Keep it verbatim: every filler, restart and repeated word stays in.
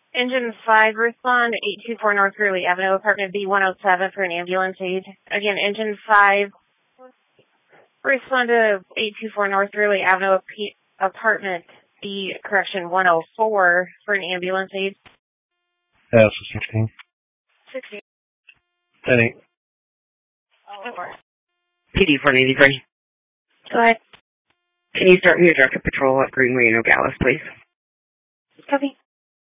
Engine five, respond to eight two four North Hurley Avenue, apartment B one oh seven for an ambulance aid. Again, engine five, respond to eight two four North Hurley Avenue, P- apartment B, correction, one oh four for an ambulance aid. Yeah, so sixteen. sixteen. ten eight. Oh, four. P D four eighty-three. Go ahead. Can you start me a directed patrol at Greenway and Nogales, please? Copy.